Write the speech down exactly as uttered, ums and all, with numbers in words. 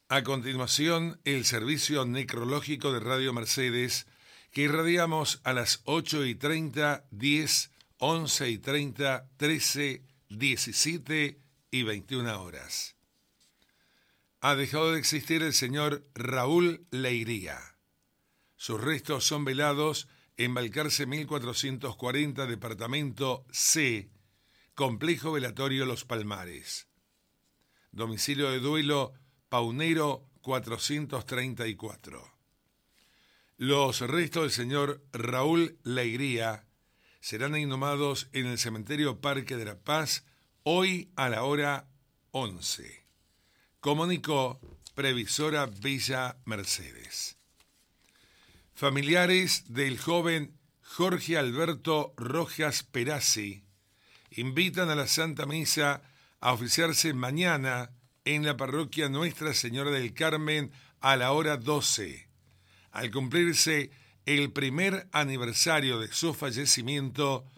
A continuación, el servicio necrológico de Radio Mercedes, que irradiamos a las ocho y treinta, diez, once y treinta, trece, diecisiete y veintiuna horas. Ha dejado de existir el señor Raúl Leiría. Sus restos son velados en Balcarce mil cuatrocientos cuarenta, departamento C, Complejo Velatorio Los Palmares. Domicilio de duelo Paunero cuatrocientos treinta y cuatro. Los restos del señor Raúl Leiría serán inhumados en el cementerio Parque de la Paz hoy a la hora once. Comunicó Previsora Villa Mercedes. Familiares del joven Jorge Alberto Rojas Perazzi invitan a la Santa Misa a oficiarse mañana en la parroquia Nuestra Señora del Carmen a la hora doce, al cumplirse el primer aniversario de su fallecimiento